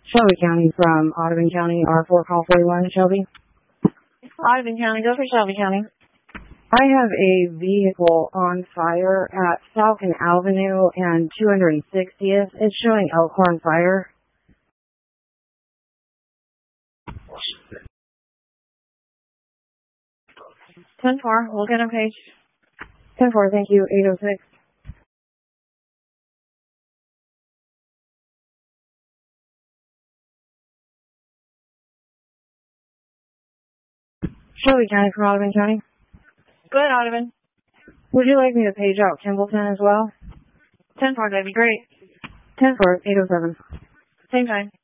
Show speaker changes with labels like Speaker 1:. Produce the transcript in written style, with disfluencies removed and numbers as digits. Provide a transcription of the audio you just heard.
Speaker 1: Shelby County from Audubon County, R4 call 41, Shelby.
Speaker 2: Audubon County, go for Shelby County.
Speaker 1: I have a vehicle on fire at Falcon Avenue and 260th. It's showing Elkhorn Fire.
Speaker 2: 10-4, we'll get on page.
Speaker 1: 10-4, thank you, 806. Shelby County from Audubon County.
Speaker 2: Go ahead, Audubon.
Speaker 1: Would you like me to page out Templeton as well?
Speaker 2: 10-4, that'd be great.
Speaker 1: 10-4, 807.
Speaker 2: Same time.